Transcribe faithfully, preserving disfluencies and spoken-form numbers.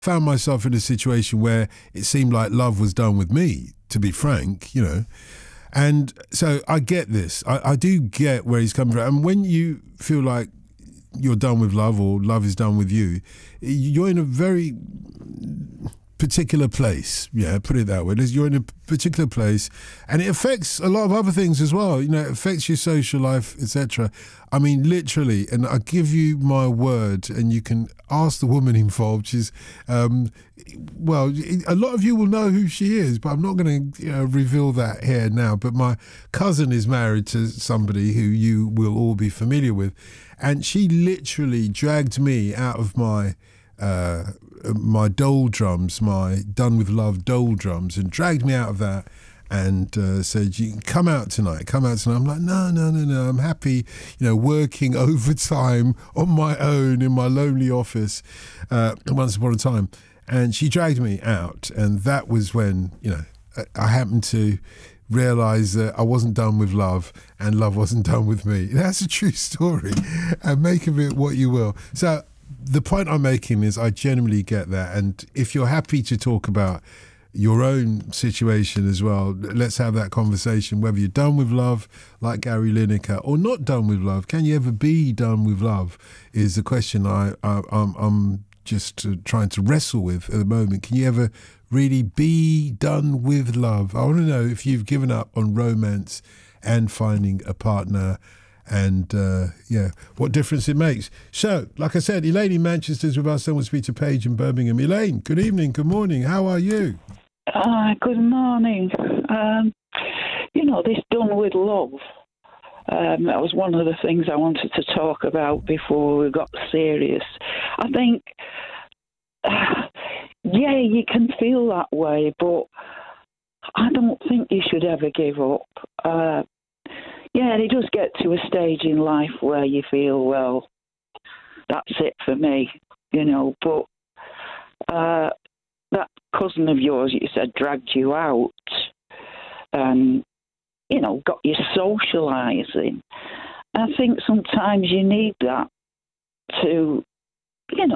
found myself in a situation where it seemed like love was done with me, to be frank, you know. And so I get this. I, I do get where he's coming from. And when you feel like you're done with love or love is done with you, you're in a very particular place. Yeah, put it that way. You're in a particular place, and it affects a lot of other things as well. You know, it affects your social life, et cetera. I mean, literally, and I give you my word, and you can ask the woman involved. She's, um, well, a lot of you will know who she is, but I'm not going to you know, reveal that here now. But my cousin is married to somebody who you will all be familiar with, and she literally dragged me out of my uh, my doldrums, my Done With Love doldrums, and dragged me out of that and uh, said, you can come out tonight, come out tonight. I'm like, no, no, no, no, I'm happy, you know, working overtime on my own in my lonely office uh, once upon a time. And she dragged me out, and that was when, you know, I happened to realise that I wasn't done with love and love wasn't done with me. That's a true story, and make of it what you will. So the point I'm making is I genuinely get that, and if you're happy to talk about your own situation as well, let's have that conversation, whether you're done with love like Gary Lineker or not done with love. Can you ever be done with love is the question I, I, I'm, I'm just uh, trying to wrestle with at the moment. Can you ever really be done with love? I want to know if you've given up on romance and finding a partner, and uh, yeah, what difference it makes. So, like I said, Elaine in Manchester is with us, then we'll speak to Paige in Birmingham. Elaine, good evening, good morning, how are you? Uh, good morning. Um, you know, this Done With Love, um, that was one of the things I wanted to talk about before we got serious. I think, uh, yeah, you can feel that way, but I don't think you should ever give up. Uh, yeah, and it does get to a stage in life where you feel, well, that's it for me, you know, but uh, that cousin of yours, you said, dragged you out and, you know, got you socialising. I think sometimes you need that to, you know,